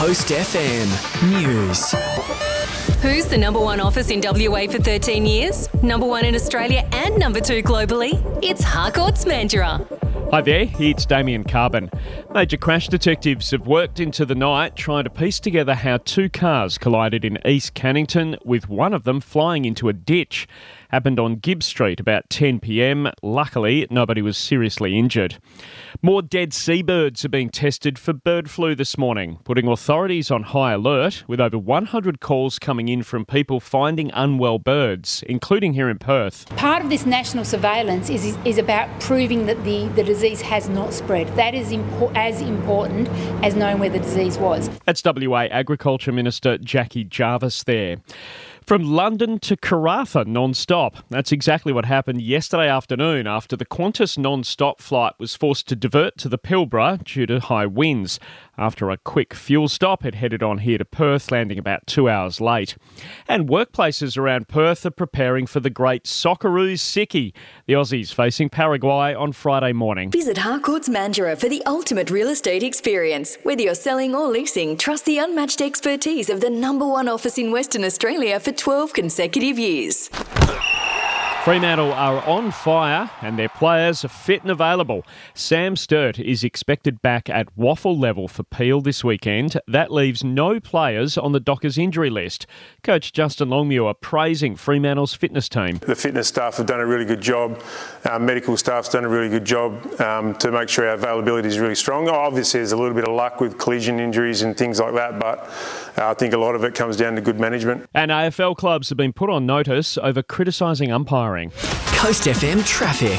Coast FM News. Who's the number one office in WA for 13 years? Number one in Australia and number two globally? It's Harcourt's Mandurah. Hi there, it's Damien Carbon. Major crash detectives have worked into the night trying to piece together how two cars collided in East Cannington, with one of them flying into a ditch. Happened on Gibbs Street about 10 p.m. Luckily, nobody was seriously injured. More dead seabirds are being tested for bird flu this morning, putting authorities on high alert, with over 100 calls coming in from people finding unwell birds, including here in Perth. Part of this national surveillance is about proving that the disease has not spread. That is as important as knowing where the disease was. That's WA Agriculture Minister Jackie Jarvis there. From London to Karratha non-stop. That's exactly what happened yesterday afternoon after the Qantas non-stop flight was forced to divert to the Pilbara due to high winds. After a quick fuel stop, it headed on here to Perth, landing about 2 hours late. And workplaces around Perth are preparing for the great Socceroos Sickie. The Aussies facing Paraguay on Friday morning. Visit Harcourt's Mandurah for the ultimate real estate experience. Whether you're selling or leasing, trust the unmatched expertise of the number one office in Western Australia for 12 consecutive years. Fremantle are on fire and their players are fit and available. Sam Sturt is expected back at waffle level for Peel this weekend. That leaves no players on the Dockers injury list. Coach Justin Longmuir praising Fremantle's fitness team. The fitness staff have done a really good job. Our medical staff's done a really good job to make sure our availability is really strong. Obviously, there's a little bit of luck with collision injuries and things like that, but I think a lot of it comes down to good management. And AFL clubs have been put on notice over criticising umpiring. Coast FM traffic.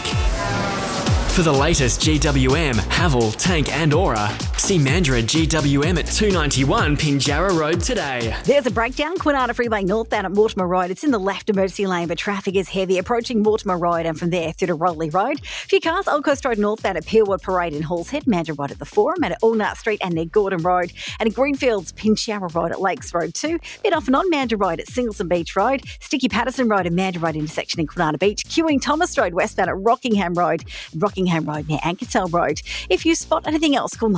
For the latest GWM, Haval, Tank and Aura, see Mandurah GWM at 291 Pinjarra Road today. There's a breakdown, Kwinana Freeway northbound at Mortimer Road. It's in the left emergency lane, but traffic is heavy approaching Mortimer Road and from there through to Rodley Road. A few cars, Old Coast Road northbound at Peelwood Parade in Halls Head, Mandurah Road at the Forum, and at Allnut Street and near Gordon Road, and at Greenfields, Pinjarra Road at Lakes Road 2, bit off and on Mandurah Road at Singleton Beach Road, Sticky Patterson Road and Mandurah Road intersection in Kwinana Beach, queuing Thomas Road westbound at Rockingham Road, and Rockingham Road near Ankersell Road. If you spot anything else, call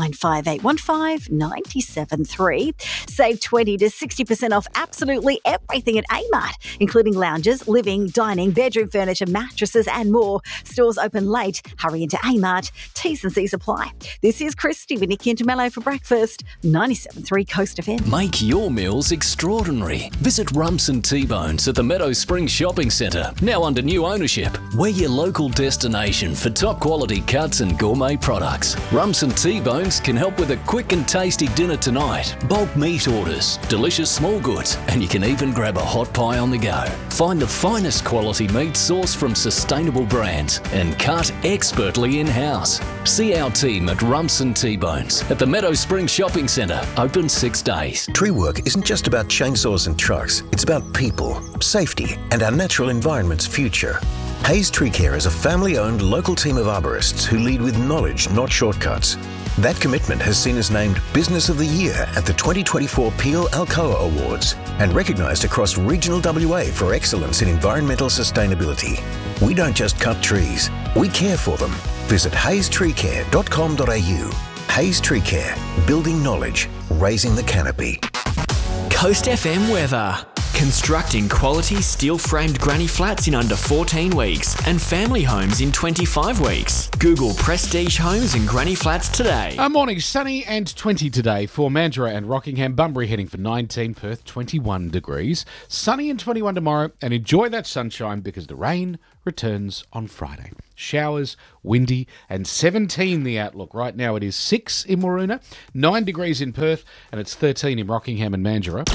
95815 973. Save 20 to 60% off absolutely everything at Amart, including lounges, living, dining, bedroom furniture, mattresses and more. Stores open late. Hurry into Amart. T's and C's apply. This is Christy with Nikki and Tamello for breakfast. 97.3 Coast FM. Make your meals extraordinary. Visit Rumson T-Bones at the Meadow Springs Shopping Centre, now under new ownership. We're your local destination for top quality cuts and gourmet products. Rumson T-Bones can help with a quick and tasty dinner tonight, bulk meat orders, delicious small goods, and you can even grab a hot pie on the go. Find the finest quality meat sourced from sustainable brands and cut expertly in-house. See our team at Rumson T-Bones at the Meadow Springs Shopping Centre, open 6 days. Tree work isn't just about chainsaws and trucks. It's about people, safety, and our natural environment's future. Hayes Tree Care is a family-owned local team of arborists who lead with knowledge, not shortcuts. That commitment has seen us named Business of the Year at the 2024 Peel Alcoa Awards and recognised across regional WA for excellence in environmental sustainability. We don't just cut trees, we care for them. Visit hazetreecare.com.au. Hayes Tree Care, building knowledge, raising the canopy. Coast FM weather. Constructing quality steel-framed granny flats in under 14 weeks and family homes in 25 weeks. Google Prestige Homes and Granny Flats today. Morning, sunny and 20 today for Mandurah and Rockingham. Bunbury heading for 19, Perth 21 degrees. Sunny and 21 tomorrow, and enjoy that sunshine because the rain returns on Friday. Showers, windy, and 17 the outlook. Right now it is 6 in Waroona, 9 degrees in Perth, and it's 13 in Rockingham and Mandurah.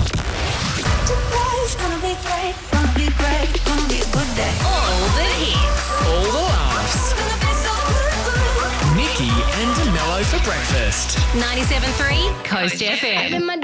All the hits. All the laughs. Nikki and Mello for breakfast. 97.3 Coast FM.